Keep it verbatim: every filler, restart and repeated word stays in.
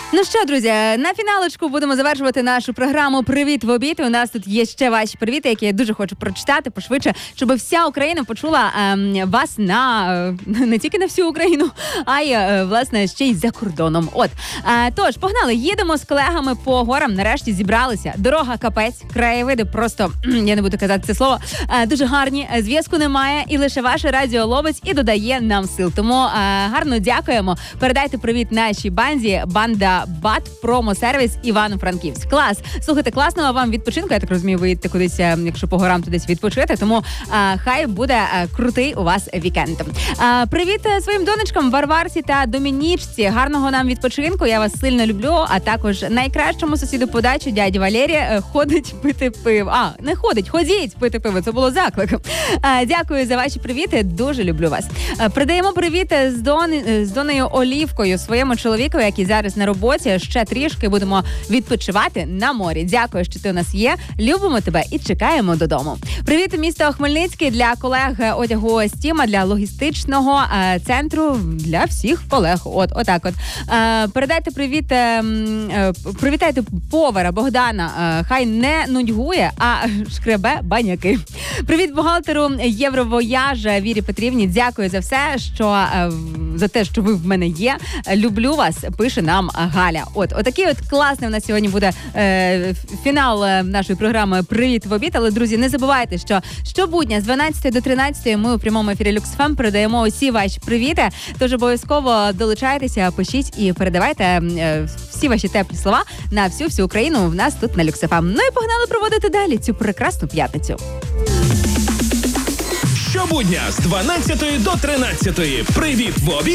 Ну що, друзі, на фіналочку будемо завершувати нашу програму «Привіт в обід». У нас тут є ще ваші привіти, які я дуже хочу прочитати пошвидше, щоб вся Україна почула е, вас на е, не тільки на всю Україну, а й, е, власне, ще й за кордоном. От. Е, тож, погнали, їдемо з колегами по горам, нарешті зібралися. Дорога капець, краєвиди просто, я не буду казати це слово, е, дуже гарні, зв'язку немає, і лише ваше радіо ловить і додає нам сил. Тому е, гарно дякуємо. Передайте привіт нашій банді, банда Бат, промо-сервіс Івано-Франківськ. Клас! Слухайте, класного вам відпочинку. Я так розумію, ви їдете кудись, якщо по горам, туди відпочити. Тому а, хай буде а, крутий у вас вікенд. А, привіт своїм донечкам Варварці та Домінічці. Гарного нам відпочинку. Я вас сильно люблю. А також найкращому сусіду по дачі, дяді Валері, ходить пити пиво. А, не ходить, ходіть пити пиво. Це було заклик. А, дякую за ваші привіти. Дуже люблю вас. А, передаємо привіт з, Дон... з Донею Олівкою, своєму чоловіку, який зараз на роботі. Ще трішки будемо відпочивати на морі. Дякую, що ти у нас є. Любимо тебе і чекаємо додому. Привіт, місто Хмельницький, для колег одягу Стіма, для логістичного е, центру, для всіх колег. От, отак от. Е, передайте привіт, е, е, привітайте повара Богдана. Е, хай не нудьгує, а шкребе баняки. Привіт бухгалтеру Євровояжа Вірі Петрівні. Дякую за все, що е, за те, що ви в мене є. Люблю вас, пише нам Галя. От, отакий от класний у нас сьогодні буде е, фінал е, нашої програми «Привіт в обід». Але, друзі, не забувайте, що щобудня з дванадцятої до тринадцятої ми у прямому ефірі Люкс еф ем передаємо усі ваші привіти. Тож обов'язково долучайтеся, пишіть і передавайте е, всі ваші теплі слова на всю-всю Україну в нас тут на Люкс еф ем. Ну і погнали проводити далі цю прекрасну п'ятницю. Щобудня з дванадцятої до тринадцятої. Привіт в обід.